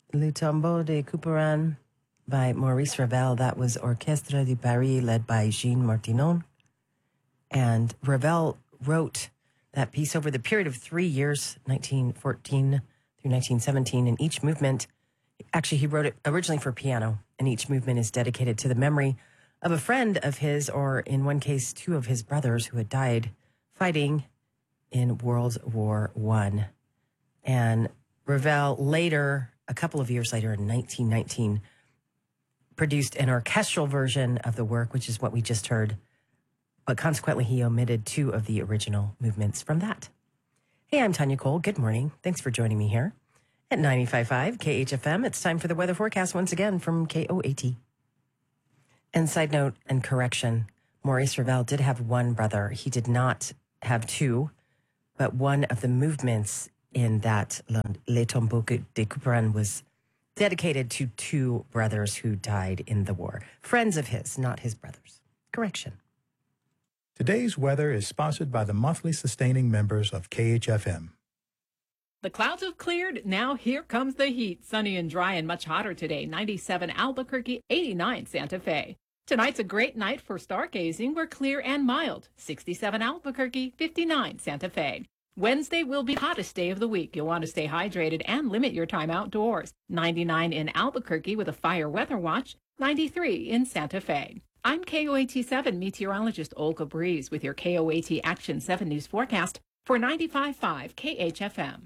Le Tombeau de Couperin by Maurice Ravel. That was Orchestre de Paris, led by Jean Martinon. And Ravel wrote that piece over the period of 3 years, 1914 through 1917. And each movement, actually, he wrote it originally for piano, and each movement is dedicated to the memory of a friend of his, or in one case, two of his brothers who had died fighting in World War I. And Ravel later, a couple of years later, in 1919, produced an orchestral version of the work, which is what we just heard. But consequently, he omitted two of the original movements from that. Hey, I'm Tanya Cole. Good morning. Thanks for joining me here at 95.5 KHFM. It's time for the weather forecast once again from KOAT. And side note and correction, Maurice Ravel did have one brother. He did not have two, but one of the movements in that Les Tombeaux de Couperin was dedicated to two brothers who died in the war. Friends of his, not his brothers. Correction. Today's weather is sponsored by the monthly sustaining members of KHFM. The clouds have cleared. Now here comes the heat. Sunny and dry and much hotter today. 97 Albuquerque, 89 Santa Fe. Tonight's a great night for stargazing. We're clear and mild. 67 Albuquerque, 59 Santa Fe. Wednesday will be the hottest day of the week. You'll want to stay hydrated and limit your time outdoors. 99 in Albuquerque with a fire weather watch. 93 in Santa Fe. I'm KOAT 7 meteorologist Olga Breeze with your KOAT Action 7 News forecast for 95.5 KHFM.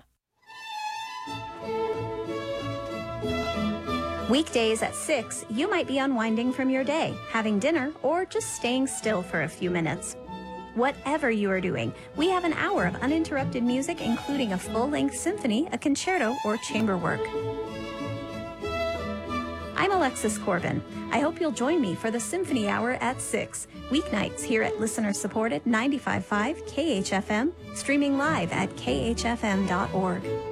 Weekdays at 6, you might be unwinding from your day, having dinner, or just staying still for a few minutes. Whatever you are doing, we have an hour of uninterrupted music, including a full-length symphony, a concerto, or chamber work. I'm Alexis Corbin. I hope you'll join me for the Symphony Hour at 6, weeknights here at listener-supported 95.5 KHFM, streaming live at khfm.org.